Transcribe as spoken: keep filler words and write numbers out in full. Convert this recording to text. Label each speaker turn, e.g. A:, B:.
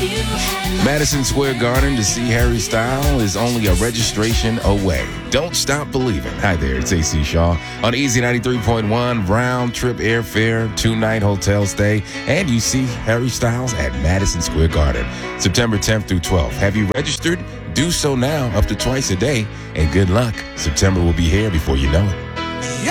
A: Madison Square Garden to see Harry Styles is only a registration away. Don't stop believing. Hi there, it's A C Shaw on Easy ninety-three point one, round trip airfare, two-night hotel stay, and you see Harry Styles at Madison Square Garden, September tenth through twelfth. Have you registered? Do so now, up to twice a day, and good luck. September will be here before you know it.